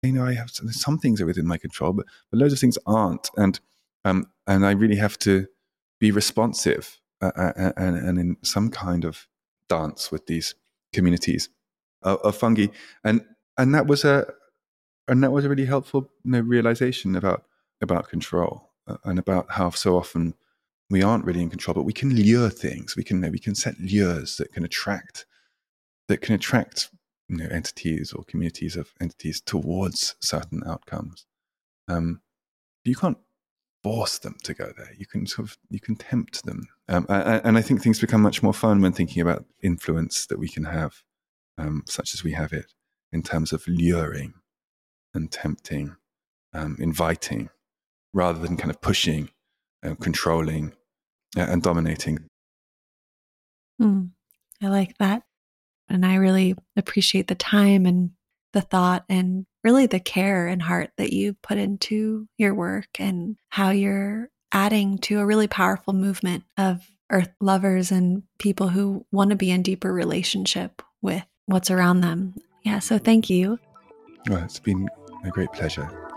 I have some things are within my control, but loads of things aren't. And I really have to be responsive and in some kind of dance with these communities of fungi. And that was a really helpful realization about control and about how so often we aren't really in control, but we can lure things. We can set lures that can attract entities or communities of entities towards certain outcomes. You can't force them to go there. You can tempt them, and I think things become much more fun when thinking about influence that we can have, such as we have it, in terms of luring and tempting, inviting, rather than kind of pushing, controlling, and dominating. I like that. And I really appreciate the time and the thought and really the care and heart that you put into your work and how you're adding to a really powerful movement of earth lovers and people who want to be in deeper relationship with what's around them. Yeah, so thank you. Well, it's been a great pleasure.